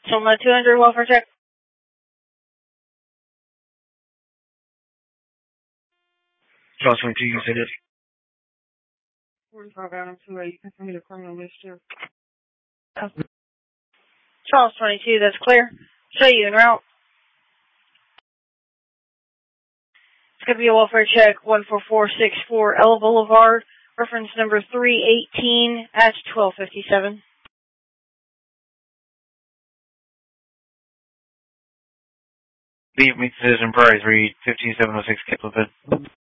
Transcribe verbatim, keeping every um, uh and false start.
So my two hundred welfare check. Charles twenty-two, you said it. forty-five Adam two eight, you can send me the criminal list too. Charles twenty-two, that's clear. Show you en route. It's going to be a welfare check one four four six four Ella Boulevard, reference number three eighteen at twelve fifty-seven. Leave me Citizen Price, read fifteen seven oh six Capleton.